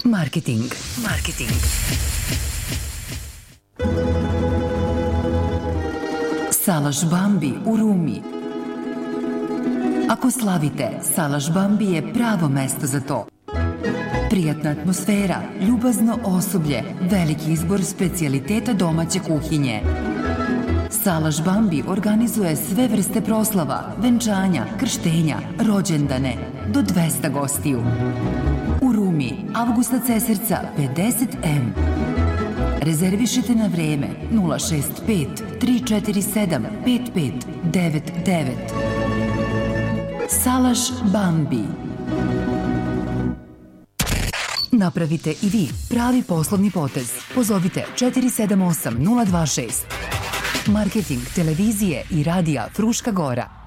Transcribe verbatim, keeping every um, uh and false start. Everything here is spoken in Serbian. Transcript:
Marketing. Marketing. Salaš Bambi u Rumi. Ako slavite, Salaš Bambi je pravo mesto za to. Prijatna atmosfera, ljubazno osoblje, veliki izbor specijaliteta domaće kuhinje. Salaš Bambi organizuje sve vrste proslava, venčanja, krštenja, rođendane, do dvesta gostiju. U Rumi, Avgusta Cesarca pedeset em. Rezervišite na vreme nula šest pet tri četiri sedam pet pet devet devet. Salaš Bambi. Napravite i vi pravi poslovni potez. Pozovite četiri sedam osam nula dva šest. Marketing televizije i radija Fruška Gora.